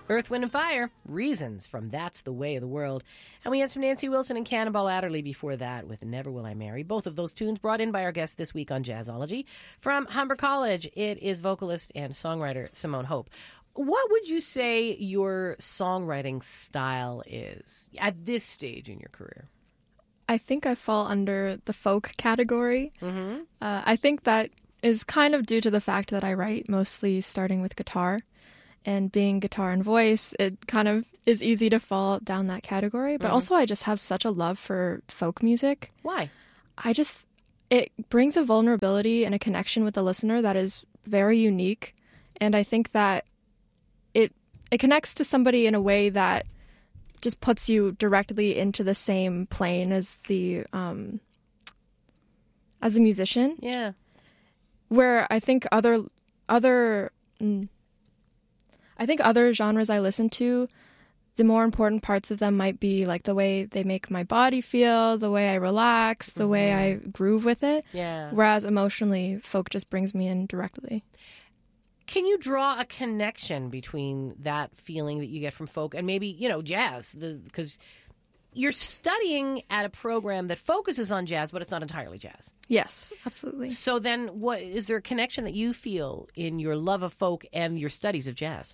Earth, Wind, and Fire, Reasons from That's the Way of the World. And we had some Nancy Wilson and Cannonball Adderley before that with Never Will I Marry. Both of those tunes brought in by our guest this week on Jazzology. From Humber College, it is vocalist and songwriter Simone Hope. What would you say your songwriting style is at this stage in your career? I think I fall under the folk category. Mm-hmm. I think that is kind of due to the fact that I write mostly starting with guitar. And being guitar and voice, it kind of is easy to fall down that category. But also I just have such a love for folk music. Why? It brings a vulnerability and a connection with the listener that is very unique. And I think that it connects to somebody in a way that just puts you directly into the same plane as as a musician. Yeah. Where I think other genres I listen to, the more important parts of them might be like the way they make my body feel, the way I relax, the way I groove with it. Yeah. Whereas emotionally, folk just brings me in directly. Can you draw a connection between that feeling that you get from folk and maybe, jazz? Because you're studying at a program that focuses on jazz, but it's not entirely jazz. Yes, absolutely. So then what is there a connection that you feel in your love of folk and your studies of jazz?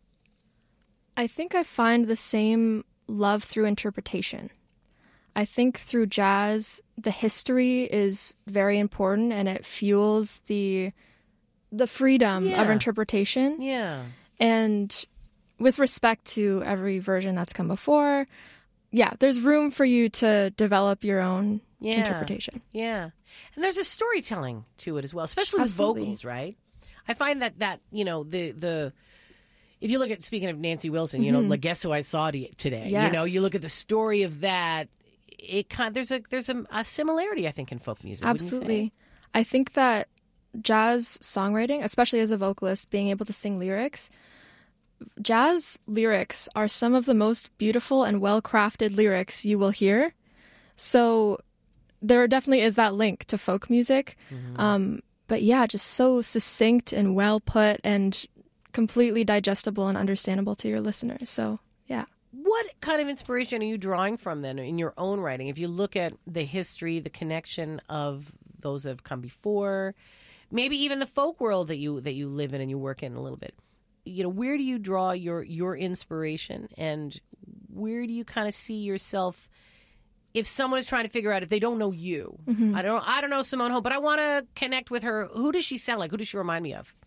I think I find the same love through interpretation. I think through jazz, the history is very important and it fuels the freedom of interpretation. Yeah. And with respect to every version that's come before, there's room for you to develop your own interpretation. Yeah. And there's a storytelling to it as well, especially with vocals, right? I find that the if you look at, speaking of Nancy Wilson, like Guess Who I Saw Today, Yes. You look at the story of that, there's a similarity, I think, in folk music. Absolutely. I think that jazz songwriting, especially as a vocalist, being able to sing lyrics, jazz lyrics are some of the most beautiful and well-crafted lyrics you will hear. So there definitely is that link to folk music. But just so succinct and well put and completely digestible and understandable to your listeners. So, yeah. What kind of inspiration are you drawing from then in your own writing? If you look at the history, the connection of those that have come before, maybe even the folk world that you live in and you work in a little bit, where do you draw your inspiration, and where do you kind of see yourself if someone is trying to figure out, if they don't know you? I don't know Simone Hope, but I want to connect with her. Who does she sound like? Who does she remind me of?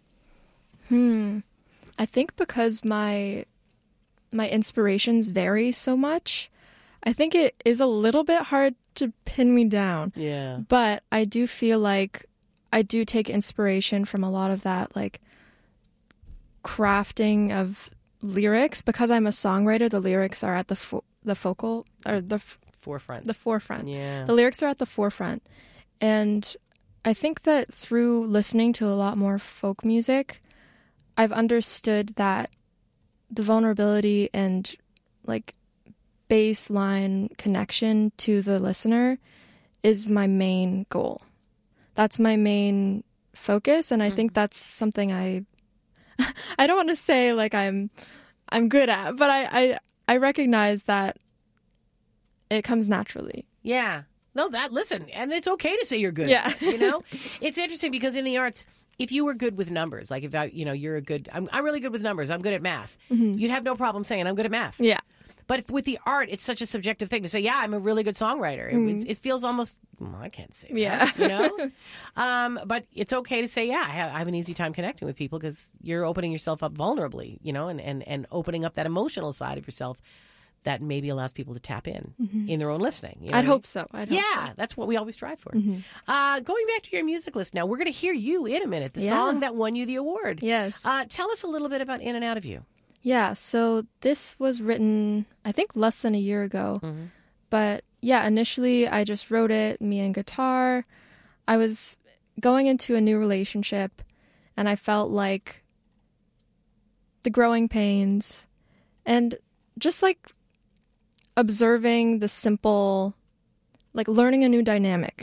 I think because my inspirations vary so much, I think it is a little bit hard to pin me down. Yeah. But I do feel like I do take inspiration from a lot of that, like, crafting of lyrics. Because I'm a songwriter, the lyrics are at the forefront. The forefront. Yeah. The lyrics are at the forefront. And I think that through listening to a lot more folk music, I've understood that the vulnerability and like baseline connection to the listener is my main goal. That's my main focus, and I think that's something I don't want to say like I'm good at, but I recognize that it comes naturally. Yeah. No, listen, and it's okay to say you're good. Yeah. It's interesting because in the arts, if you were good with numbers, like if you're a good, I'm really good with numbers, I'm good at math, you'd have no problem saying I'm good at math. Yeah. But with the art, it's such a subjective thing to say, I'm a really good songwriter. It feels almost, I can't say that, but it's okay to say, I have an easy time connecting with people because you're opening yourself up vulnerably, and opening up that emotional side of yourself that maybe allows people to tap in their own listening. I'd hope so. That's what we always strive for. Going back to your music list now, we're going to hear you in a minute, the song that won you the award. Yes. Tell us a little bit about In and Out of You. Yeah, so this was written, I think, less than a year ago. But initially I just wrote it, me and guitar. I was going into a new relationship and I felt like the growing pains and just like observing the simple, like learning a new dynamic.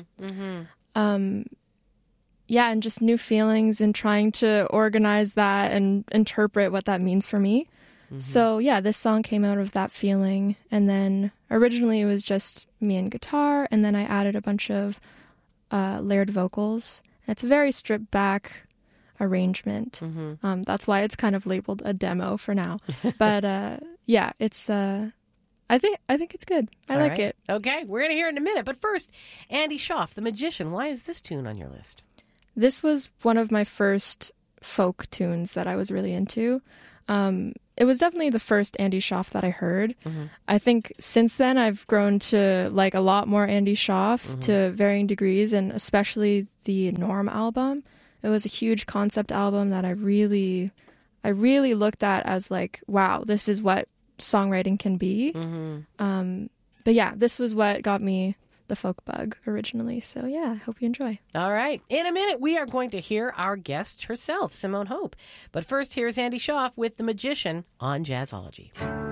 And just new feelings and trying to organize that and interpret what that means for me. So yeah, this song came out of that feeling. And then originally it was just me and guitar, and then I added a bunch of layered vocals. And it's a very stripped back arrangement. That's why it's kind of labeled a demo for now. But yeah, it's I think it's good. I like it. Okay, we're going to hear it in a minute. But first, Andy Schaaf, The Magician. Why is this tune on your list? This was one of my first folk tunes that I was really into. It was definitely the first Andy Schaaf that I heard. I think since then I've grown to like a lot more Andy Schaaf to varying degrees, and especially the Norm album. It was a huge concept album that I really looked at as like, wow, this is what songwriting can be. But yeah, this was what got me the folk bug originally. So yeah, I hope you enjoy. All right. In a minute, we are going to hear our guest herself, Simone Hope. But first, here's Andy Schaaf with The Magician on Jazzology.